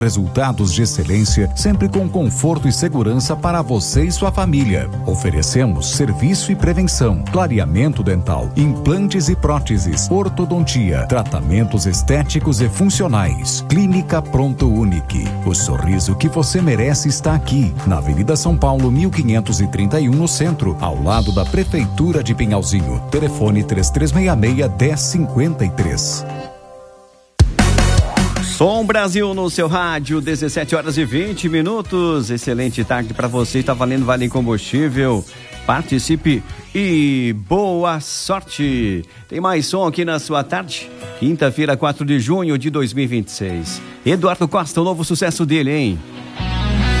Resultados de excelência, sempre com conforto e segurança para você e sua família. Oferecemos serviço e prevenção, clareamento dental, implantes e próteses, ortodontia, tratamentos estéticos e funcionais. Clínica Pronto Unique. O sorriso que você merece está aqui, na Avenida São Paulo, 1531, no centro, ao lado da Prefeitura de Pinhalzinho. Telefone 3366-1053. Som Brasil no seu rádio, 17h20. Excelente tarde para você. Está valendo Vale Combustível. Participe e boa sorte. Tem mais som aqui na sua tarde. Quinta-feira, 4 de junho de 2026. Eduardo Costa, o novo sucesso dele, hein?